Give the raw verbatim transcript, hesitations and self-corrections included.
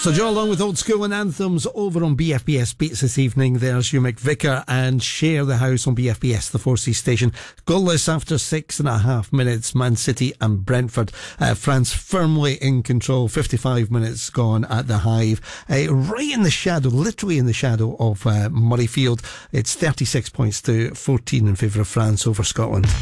So Joe, along with Old School and Anthems over on B F B S Beats this evening. There's Hugh McVicker and Share the House on B F B S, the four C station. Goalless after six and a half minutes. Man City and Brentford. Uh, France firmly in control. fifty-five minutes gone at the Hive. Uh, right in the shadow, literally in the shadow of uh, Murrayfield. It's thirty-six points to fourteen in favour of France over Scotland.